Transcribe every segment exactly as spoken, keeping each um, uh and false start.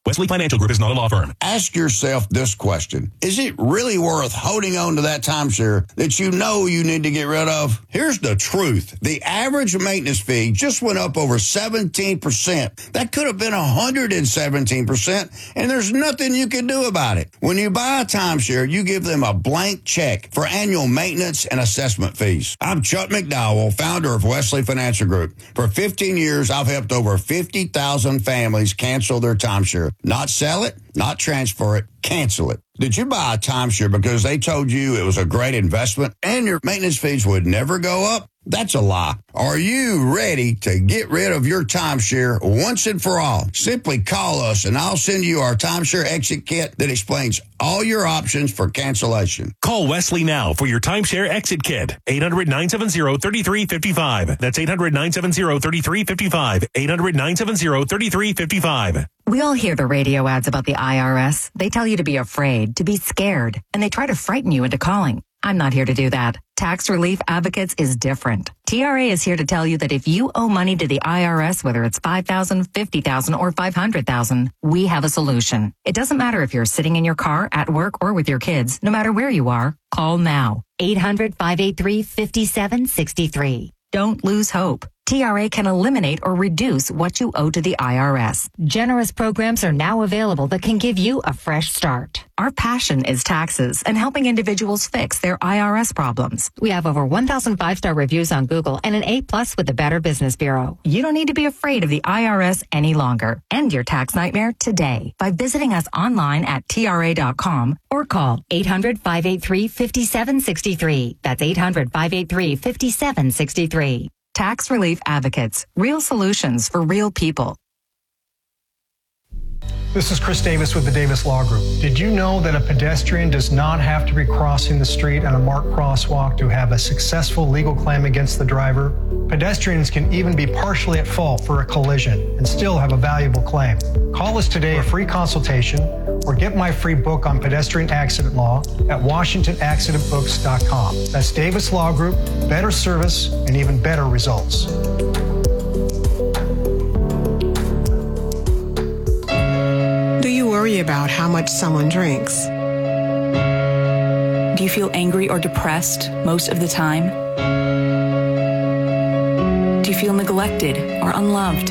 Wesley Financial Group is not a law firm. Ask yourself this question. Is it really worth holding on to that timeshare that you know you need to get rid of? Here's the truth. The average maintenance fee just went up over seventeen percent. That could have been one hundred seventeen percent, and there's nothing you can do about it. When you buy a timeshare, you give them a blank check for annual maintenance and assessment fees. I'm Chuck McDowell, founder of Wesley Financial Group. For fifteen years, I've helped over fifty thousand families cancel their timeshare. Not sell it, not transfer it, cancel it. Did you buy a timeshare because they told you it was a great investment and your maintenance fees would never go up? That's a lie. Are you ready to get rid of your timeshare once and for all? Simply call us and I'll send you our timeshare exit kit that explains all your options for cancellation. Call Wesley now for your timeshare exit kit. eight hundred, nine seven zero, three three five five. That's eight hundred, nine seven zero, three three five five. eight hundred, nine seven zero, three three five five. We all hear the radio ads about the I R S. They tell you to be afraid, to be scared, and they try to frighten you into calling. I'm not here to do that. Tax Relief Advocates is different. T R A is here to tell you that if you owe money to the I R S, whether it's five thousand dollars, fifty thousand dollars, or five hundred thousand dollars, we have a solution. It doesn't matter if you're sitting in your car, at work, or with your kids. No matter where you are, call now. eight hundred, five eight three, five seven six three. Don't lose hope. T R A can eliminate or reduce what you owe to the I R S. Generous programs are now available that can give you a fresh start. Our passion is taxes and helping individuals fix their I R S problems. We have over one thousand five-star reviews on Google and an A plus with the Better Business Bureau. You don't need to be afraid of the I R S any longer. End your tax nightmare today by visiting us online at T R A dot com or call eight hundred, five eight three, five seven six three. That's eight hundred, five eight three, five seven six three. Tax Relief Advocates. Real solutions for real people. This is Chris Davis with the Davis Law Group. Did you know that a pedestrian does not have to be crossing the street on a marked crosswalk to have a successful legal claim against the driver? Pedestrians can even be partially at fault for a collision and still have a valuable claim. Call us today for a free consultation or get my free book on pedestrian accident law at washington accident books dot com. That's Davis Law Group, better service and even better results. Do you worry about how much someone drinks? Do you feel angry or depressed most of the time? Do you feel neglected or unloved?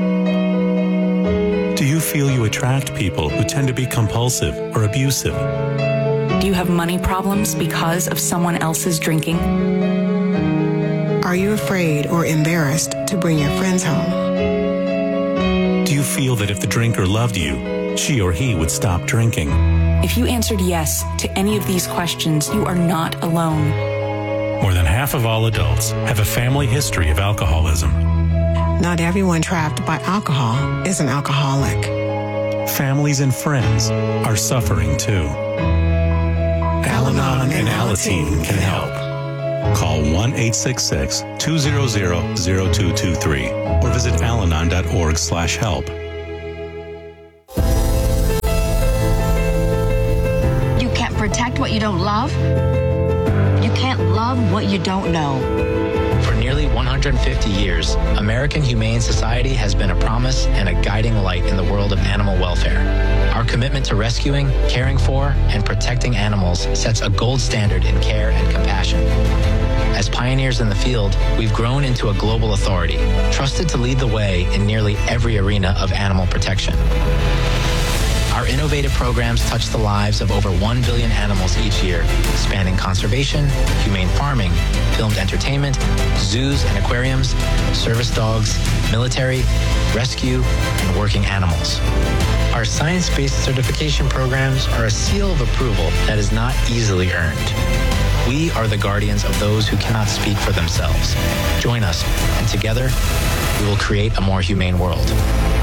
Do you feel you attract people who tend to be compulsive or abusive? Do you have money problems because of someone else's drinking? Are you afraid or embarrassed to bring your friends home? Do you feel that if the drinker loved you, she or he would stop drinking? If you answered yes to any of these questions, you are not alone. More than half of all adults have a family history of alcoholism. Not everyone trapped by alcohol is an alcoholic. Families and friends are suffering too. Al-Anon and Alateen can help. Call one eight six six, two zero zero, zero two two three or visit alanon dot org slash help. Protect what you don't love. You can't love what you don't know. For nearly one hundred fifty years, American Humane Society has been a promise and a guiding light in the world of animal welfare. Our commitment to rescuing, caring for, and protecting animals sets a gold standard in care and compassion. As pioneers in the field, we've grown into a global authority, trusted to lead the way in nearly every arena of animal protection. Our innovative programs touch the lives of over one billion animals each year, spanning conservation, humane farming, filmed entertainment, zoos and aquariums, service dogs, military, rescue, and working animals. Our science-based certification programs are a seal of approval that is not easily earned. We are the guardians of those who cannot speak for themselves. Join us, and together, we will create a more humane world.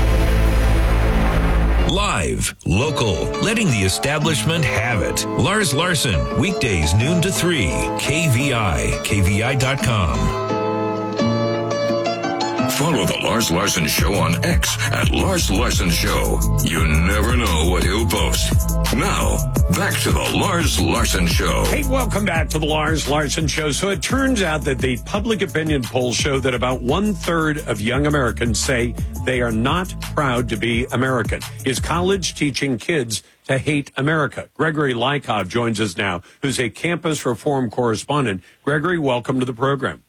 Live, local, letting the establishment have it. Lars Larson, weekdays noon to three. K V I, K V I dot com. Follow The Lars Larson Show on X at Lars Larson Show. You never know what he'll post. Now, back to The Lars Larson Show. Hey, welcome back to The Lars Larson Show. So it turns out that the public opinion polls show that about one-third of young Americans say they are not proud to be American. Is college teaching kids to hate America? Gregory Lykov joins us now, who's a campus reform correspondent. Gregory, welcome to the program.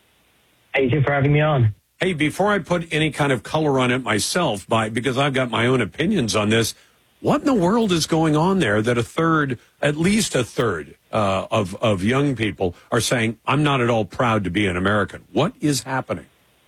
Thank you for having me on. Hey, before I put any kind of color on it myself, by because I've got my own opinions on this, what in the world is going on there that a third, at least a third uh, of, of young people are saying, I'm not at all proud to be an American? What is happening?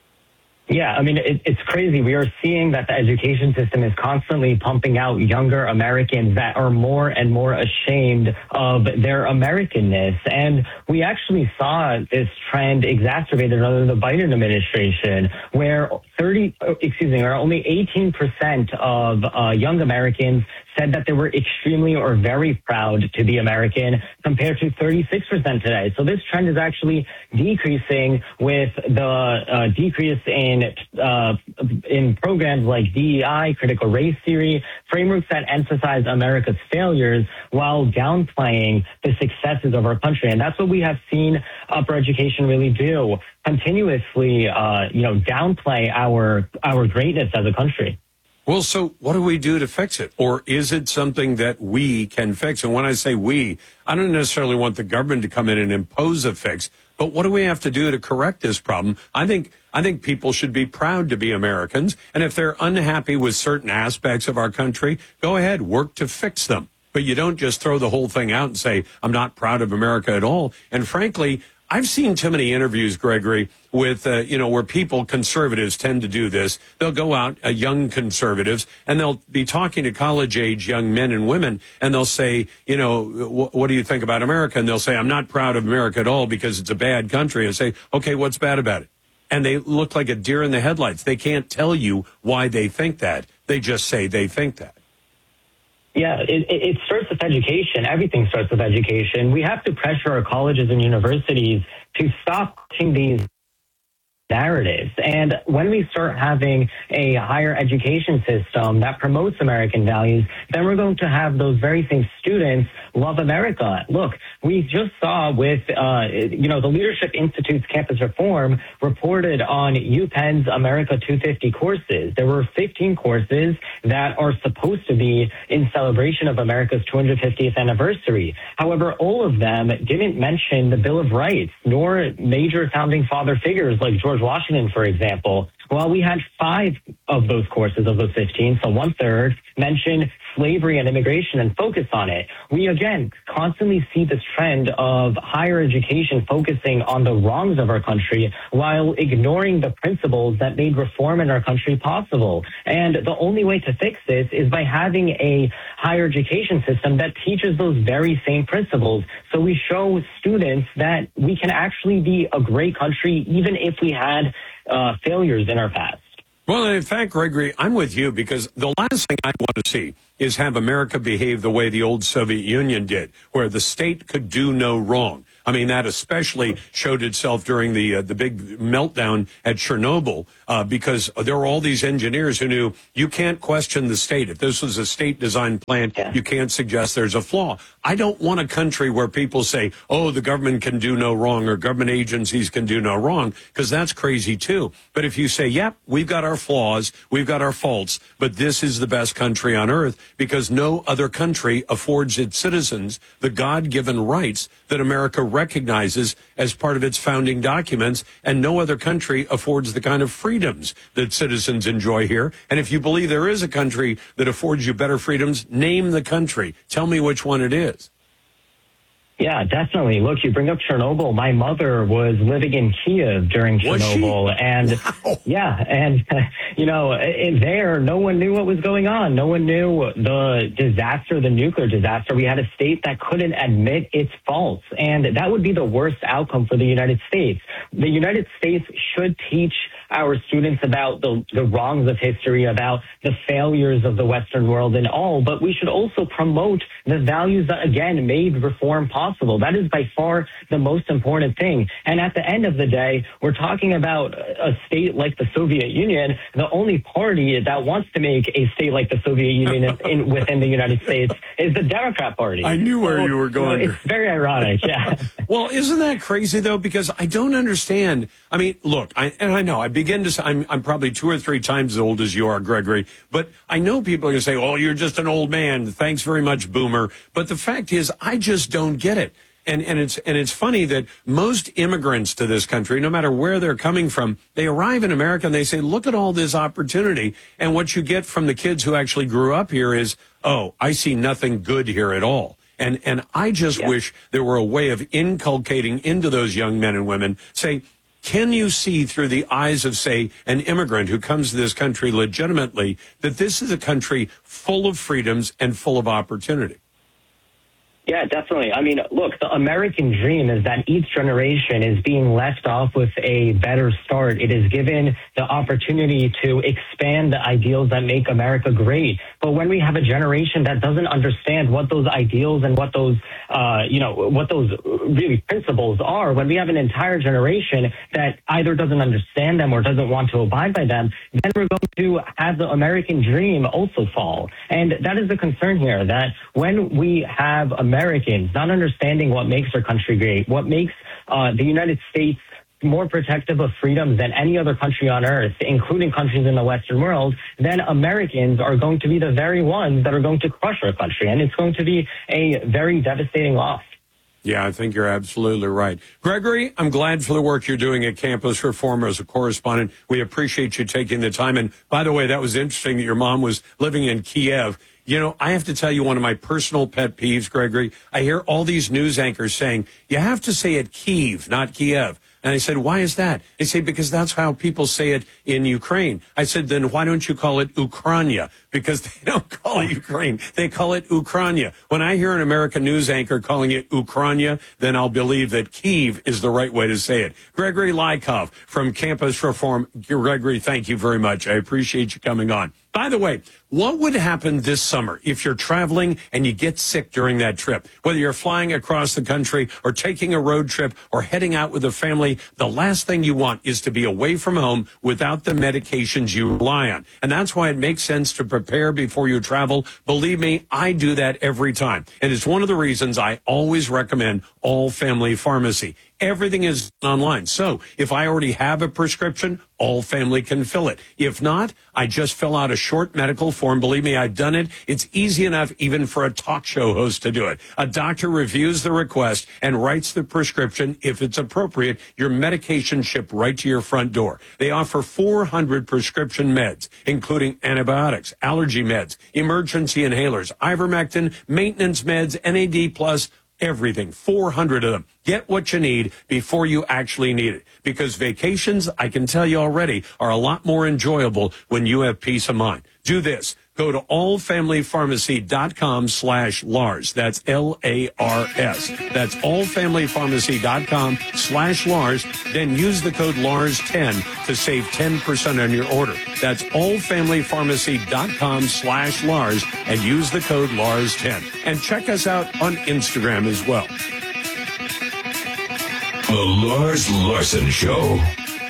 Yeah, I mean, it, it's crazy. We are seeing that the education system is constantly pumping out younger Americans that are more and more ashamed of their Americanness. And we actually saw this trend exacerbated under the Biden administration, where thirty, excuse me, or only eighteen percent of uh, young Americans said that they were extremely or very proud to be American, compared to thirty-six percent today. So this trend is actually decreasing with the uh, decrease in uh, in programs like D E I, critical race theory, frameworks that emphasize America's failures while downplaying the successes of our country. And that's what we have seen upper education really do, continuously, uh, you know, downplay our our greatness as a country. Well, so what do we do to fix it? Or is it something that we can fix? And when I say we, I don't necessarily want the government to come in and impose a fix, but what do we have to do to correct this problem? I think I think people should be proud to be Americans. And if they're unhappy with certain aspects of our country, go ahead, work to fix them. But you don't just throw the whole thing out and say, I'm not proud of America at all. And frankly, I've seen too many interviews, Gregory, with, uh, you know, where people, conservatives tend to do this. They'll go out, uh, young conservatives, and they'll be talking to college-age young men and women, and they'll say, you know, what do you think about America? And they'll say, I'm not proud of America at all because it's a bad country. And say, okay, what's bad about it? And they look like a deer in the headlights. They can't tell you why they think that. They just say they think that. Yeah, it, it starts with education. Everything starts with education. We have to pressure our colleges and universities to stop pushing these narratives. And when we start having a higher education system that promotes American values, then we're going to have those very same students love America. Look, we just saw with, uh, you know, the Leadership Institute's campus reform reported on UPenn's America two fifty courses. There were fifteen courses that are supposed to be in celebration of America's two hundred fiftieth anniversary. However, all of them didn't mention the Bill of Rights, nor major founding father figures like George Washington, for example. Well, we had five of those courses of those fifteen, so one third, mention slavery and immigration and focus on it. We, again, constantly see this trend of higher education focusing on the wrongs of our country while ignoring the principles that made reform in our country possible. And the only way to fix this is by having a higher education system that teaches those very same principles. So we show students that we can actually be a great country even if we had uh, failures in our past. Well, in fact, Gregory, I'm with you because the last thing I want to see is have America behave the way the old Soviet Union did, where the state could do no wrong. I mean, that especially showed itself during the uh, the big meltdown at Chernobyl, uh, because there were all these engineers who knew you can't question the state. If this was a state-designed plant, yeah. you can't suggest there's a flaw. I don't want a country where people say, oh, the government can do no wrong or government agencies can do no wrong, because that's crazy, too. But if you say, yep, we've got our flaws, we've got our faults, but this is the best country on earth because no other country affords its citizens the God-given rights that America recognizes as part of its founding documents, and no other country affords the kind of freedoms that citizens enjoy here. And if you believe there is a country that affords you better freedoms, name the country. Tell me which one it is. Yeah, definitely. Look, you bring up Chernobyl. My mother was living in Kiev during Chernobyl. And wow. yeah, and, you know, in there, no one knew what was going on. No one knew the disaster, the nuclear disaster. We had a state that couldn't admit its faults. And that would be the worst outcome for the United States. The United States should teach our students about the, the wrongs of history, about the failures of the Western world and all, but we should also promote the values that, again, made reform possible. possible. That is by far the most important thing. And at the end of the day, we're talking about a state like the Soviet Union. The only party that wants to make a state like the Soviet Union in, within the United States is the Democrat Party. I knew where so, you were going. You know, it's very ironic, yeah. Well, isn't that crazy, though? Because I don't understand. I mean, look, I, and I know, I begin to say, I'm, I'm probably two or three times as old as you are, Gregory, but I know people are going to say, oh, you're just an old man. Thanks very much, boomer. But the fact is, I just don't get it. And, and it's and it's funny that most immigrants to this country, no matter where they're coming from, they arrive in America and they say, look at all this opportunity. And what you get from the kids who actually grew up here is, oh, I see nothing good here at all. And and I just yeah. wish there were a way of inculcating into those young men and women, say, can you see through the eyes of, say, an immigrant who comes to this country legitimately, that this is a country full of freedoms and full of opportunity? Yeah, definitely. I mean, look, the American dream is that each generation is being left off with a better start. It is given the opportunity to expand the ideals that make America great. But when we have a generation that doesn't understand what those ideals and what those, uh, you know, what those really principles are, when we have an entire generation that either doesn't understand them or doesn't want to abide by them, then we're going to have the American dream also fall. And that is the concern here, that when we have American Americans not understanding what makes our country great, what makes uh, the United States more protective of freedoms than any other country on earth, including countries in the Western world, then Americans are going to be the very ones that are going to crush our country. And it's going to be a very devastating loss. Yeah, I think you're absolutely right. Gregory, I'm glad for the work you're doing at Campus Reform as a correspondent. We appreciate you taking the time. And by the way, that was interesting that your mom was living in Kiev. You know, I have to tell you one of my personal pet peeves, Gregory. I hear all these news anchors saying, you have to say it Kyiv, not Kiev. And I said, why is that? They say, because that's how people say it in Ukraine. I said, then why don't you call it Ukraina? Because they don't call it Ukraine. They call it Ukraina. When I hear an American news anchor calling it Ukraina, then I'll believe that Kyiv is the right way to say it. Gregory Lykov from Campus Reform. Gregory, thank you very much. I appreciate you coming on. By the way, what would happen this summer if you're traveling and you get sick during that trip? Whether you're flying across the country or taking a road trip or heading out with a family, the last thing you want is to be away from home without the medications you rely on. And that's why it makes sense to prepare before you travel. Believe me, I do that every time. And it's one of the reasons I always recommend All Family Pharmacy. Everything is online. So if I already have a prescription, All Family can fill it. If not, I just fill out a short medical form. Believe me, I've done it. It's easy enough even for a talk show host to do it. A doctor reviews the request and writes the prescription. If it's appropriate, your medication shipped right to your front door. They offer four hundred prescription meds, including antibiotics, allergy meds, emergency inhalers, ivermectin, maintenance meds, N A D plus, everything, four hundred of them. Get what you need before you actually need it. Because vacations, I can tell you already, are a lot more enjoyable when you have peace of mind. Do this. Go to allfamilypharmacy.com slash Lars. That's L A R S. That's allfamilypharmacy.com slash Lars. Then use the code Lars ten to save ten percent on your order. That's allfamilypharmacy.com slash Lars and use the code Lars ten. And check us out on Instagram as well. The Lars Larson Show.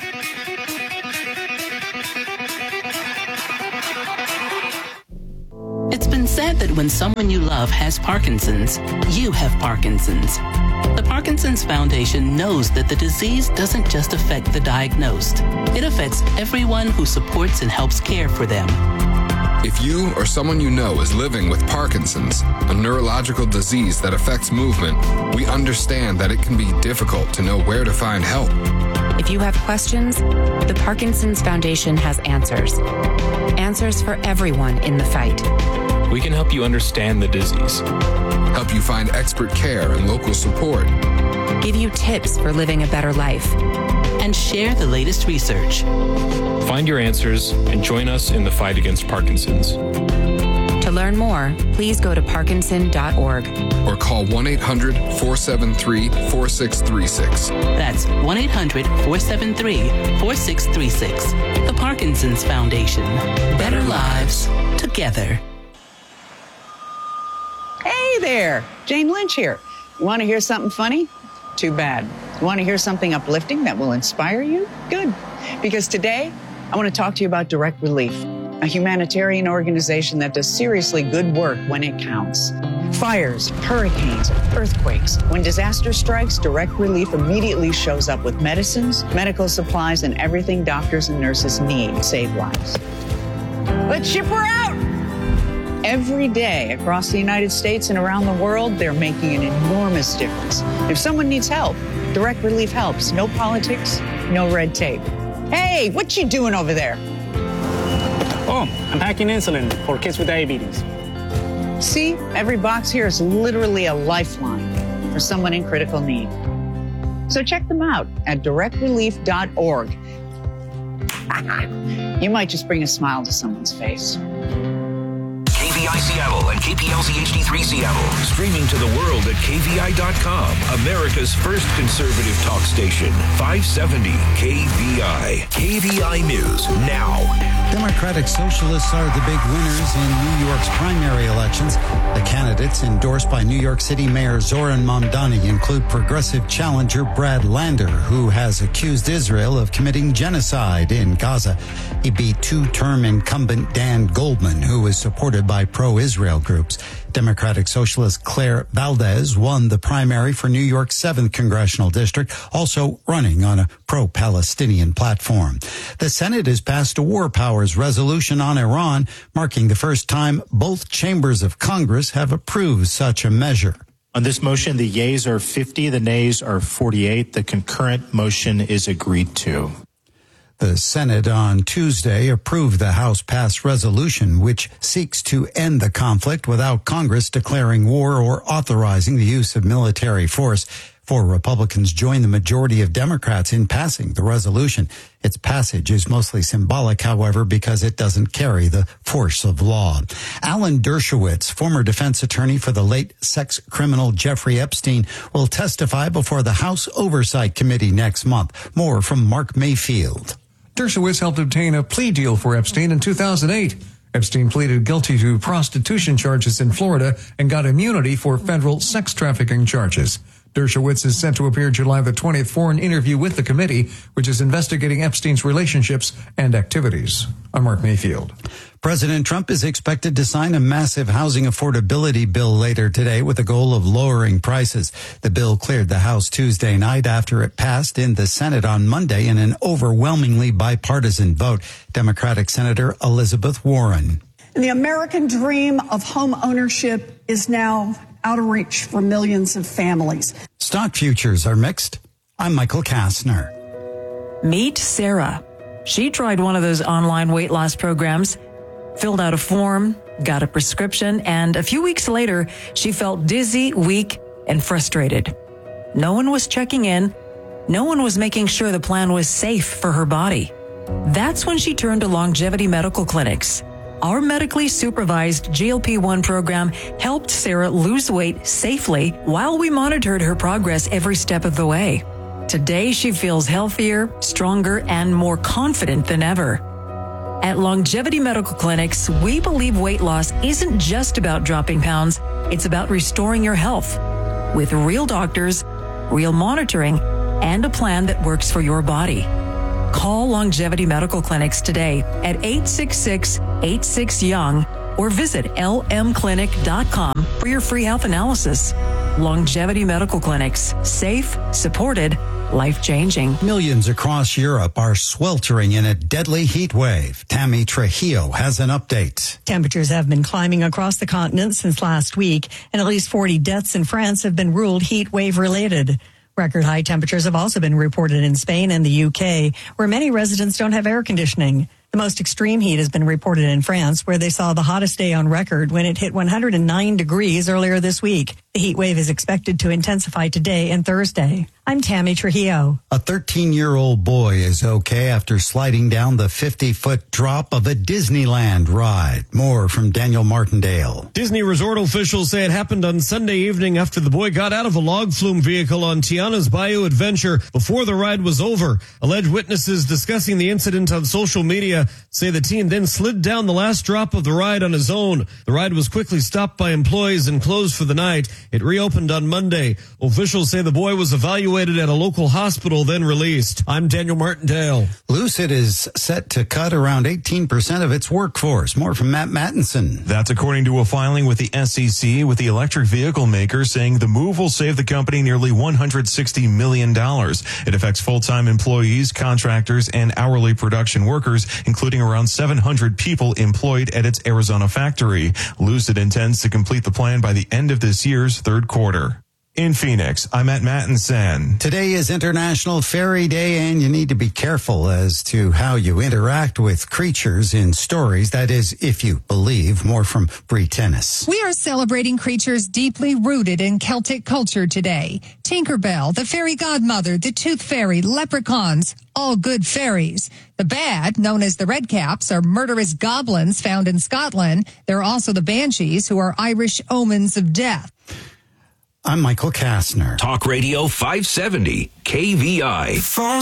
It's been said that when someone you love has Parkinson's, you have Parkinson's. The Parkinson's Foundation knows that the disease doesn't just affect the diagnosed. It affects everyone who supports and helps care for them. If you or someone you know is living with Parkinson's, a neurological disease that affects movement, we understand that it can be difficult to know where to find help. If you have questions, the Parkinson's Foundation has answers. Answers for everyone in the fight. We can help you understand the disease. Help you find expert care and local support. Give you tips for living a better life. And share the latest research. Find your answers and join us in the fight against Parkinson's. To learn more, please go to parkinson dot org. Or call one eight hundred four seven three four six three six. That's one eight hundred four seven three four six three six. The Parkinson's Foundation. Better lives together. Hey there, Jane Lynch here. You want to hear something funny? Too bad. You want to hear something uplifting that will inspire you? Good. Because today, I want to talk to you about Direct Relief, a humanitarian organization that does seriously good work when it counts. Fires, hurricanes, earthquakes. When disaster strikes, Direct Relief immediately shows up with medicines, medical supplies, and everything doctors and nurses need to save lives. Let's ship her out! Every day across the United States and around the world, they're making an enormous difference. If someone needs help, Direct Relief helps. No politics, no red tape. Hey, what you doing over there? Oh, I'm packing insulin for kids with diabetes. See, every box here is literally a lifeline for someone in critical need. So check them out at direct relief dot org. You might just bring a smile to someone's face. K V I Seattle and K P L C H D three Seattle. Streaming to the world at K V I dot com. America's first conservative talk station. five seventy K V I. K V I News now. Democratic Socialists are the big winners in New York's primary elections. The candidates endorsed by New York City Mayor Zoran Mamdani include progressive challenger Brad Lander, who has accused Israel of committing genocide in Gaza. He beat two-term incumbent Dan Goldman, who is supported by pro-Israel groups. Democratic Socialist Claire Valdez won the primary for New York's seventh Congressional District, also running on a pro-Palestinian platform. The Senate has passed a war powers resolution on Iran, marking the first time both chambers of Congress have approved such a measure. On this motion, the yeas are fifty, the nays are forty-eight. The concurrent motion is agreed to. The Senate on Tuesday approved the House-passed resolution, which seeks to end the conflict without Congress declaring war or authorizing the use of military force. Four Republicans joined the majority of Democrats in passing the resolution. Its passage is mostly symbolic, however, because it doesn't carry the force of law. Alan Dershowitz, former defense attorney for the late sex criminal Jeffrey Epstein, will testify before the House Oversight Committee next month. More from Mark Mayfield. Dershowitz helped obtain a plea deal for Epstein in two thousand eight. Epstein pleaded guilty to prostitution charges in Florida and got immunity for federal sex trafficking charges. Dershowitz is set to appear July the twentieth for an interview with the committee, which is investigating Epstein's relationships and activities. I'm Mark Mayfield. President Trump is expected to sign a massive housing affordability bill later today with the goal of lowering prices. The bill cleared the House Tuesday night after it passed in the Senate on Monday in an overwhelmingly bipartisan vote. Democratic Senator Elizabeth Warren. The American dream of home ownership is now out of reach for millions of families. Stock futures are mixed. I'm Michael Kastner. Meet Sarah. She tried one of those online weight loss programs, filled out a form, got a prescription, and a few weeks later, she felt dizzy, weak, and frustrated. No one was checking in. No one was making sure the plan was safe for her body. That's when she turned to Longevity Medical Clinics. Our medically supervised G L P one program helped Sarah lose weight safely while we monitored her progress every step of the way. Today, she feels healthier, stronger, and more confident than ever. At Longevity Medical Clinics, we believe weight loss isn't just about dropping pounds, it's about restoring your health. With real doctors, real monitoring, and a plan that works for your body. Call Longevity Medical Clinics today at eight six six, eight six, YOUNG or visit L M clinic dot com for your free health analysis. Longevity Medical Clinics. Safe, supported, life-changing. Millions across Europe are sweltering in a deadly heat wave. Tammy Trujillo has an update. Temperatures have been climbing across the continent since last week, and at least forty deaths in France have been ruled heat wave related. Record high temperatures have also been reported in Spain and the U K, where many residents don't have air conditioning. The most extreme heat has been reported in France, where they saw the hottest day on record when it hit one hundred nine degrees earlier this week. The heat wave is expected to intensify today and Thursday. I'm Tammy Trujillo. A thirteen-year-old boy is okay after sliding down the fifty-foot drop of a Disneyland ride. More from Daniel Martindale. Disney resort officials say it happened on Sunday evening after the boy got out of a log flume vehicle on Tiana's Bayou Adventure before the ride was over. Alleged witnesses discussing the incident on social media say the teen then slid down the last drop of the ride on his own. The ride was quickly stopped by employees and closed for the night. It reopened on Monday. Officials say the boy was evaluated at a local hospital, then released. I'm Daniel Martindale. Lucid is set to cut around eighteen percent of its workforce. More from Matt Mattinson. That's according to a filing with the S E C, with the electric vehicle maker saying the move will save the company nearly one hundred sixty million dollars. It affects full-time employees, contractors, and hourly production workers, including around seven hundred people employed at its Arizona factory. Lucid intends to complete the plan by the end of this year's third quarter. In Phoenix, I'm at Mattinson. Today is International Fairy Day, and you need to be careful as to how you interact with creatures in stories. That is, if you believe. More from Bree Tennis. We are celebrating creatures deeply rooted in Celtic culture today. Tinkerbell, the fairy godmother, the tooth fairy, leprechauns, all good fairies. The bad, known as the redcaps, are murderous goblins found in Scotland. There are also the banshees, who are Irish omens of death. I'm Michael Kastner. Talk Radio five seventy, K V I.